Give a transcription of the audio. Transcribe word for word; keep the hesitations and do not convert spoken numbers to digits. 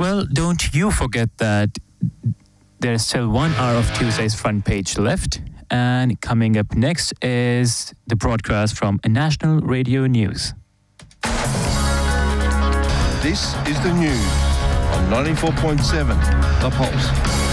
Well, don't you forget that there's still one hour of Tuesday's front page left. And coming up next is the broadcast from National Radio News. This is the news on ninety-four point seven The Pulse.